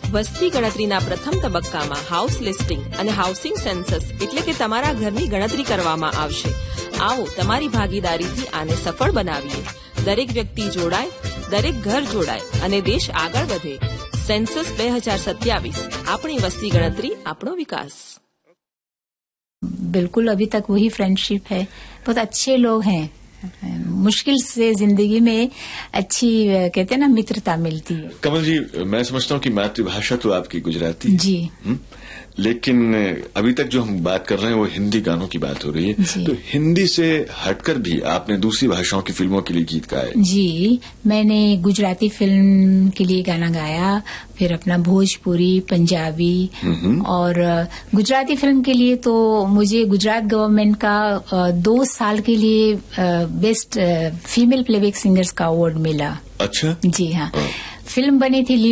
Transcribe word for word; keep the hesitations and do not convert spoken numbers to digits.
વસ્તી ગણતરીના પ્રથમ તબક્કામાં હાઉસ લિસ્ટિંગ અને હાઉસિંગ સેન્સસ એટલે કે તમારા ઘરની ગણતરી કરવામાં આવશે. આવો તમારી ભાગીદારીથી આને સફળ બનાવીએ. દરેક વ્યક્તિ જોડાય, દરેક ઘર જોડાય અને દેશ આગળ વધે. સેન્સસ બે હજાર સત્યાવીસ આપણી વસ્તી ગણતરી આપણો વિકાસ. बिल्कुल अभी तक वही फ्रेंडशिप है. बहुत अच्छे लोग हैं. मुश्किल से जिंदगी में अच्छी कहते हैं ना मित्रता मिलती है. कमल जी, मैं समझता हूँ कि मातृभाषा तो आपकी गुजराती जी हुँ? लेकिन अभी तक जो हम बात कर रहे हैं वो हिंदी गानों की बात हो रही है. तो हिंदी से हटकर भी आपने दूसरी भाषाओं की फिल्मों के लिए गीत गाए. जी, मैंने गुजराती फिल्म के लिए गाना गाया, फिर अपना भोजपुरी, पंजाबी और गुजराती फिल्म के लिए तो मुझे गुजरात गवर्नमेंट का दो साल के लिए बेस्ट फीमेल प्लेबैक सिंगर्स का अवार्ड मिला. अच्छा. जी हाँ. फिल्म बनी थी